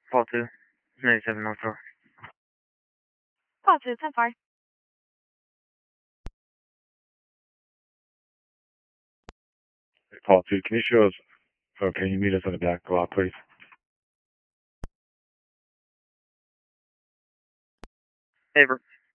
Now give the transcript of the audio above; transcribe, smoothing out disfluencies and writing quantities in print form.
Call 2, 97 North Shore. Call 2, 10-4. Call 2, can you show us, or can you meet us in the back lot, please? Favor.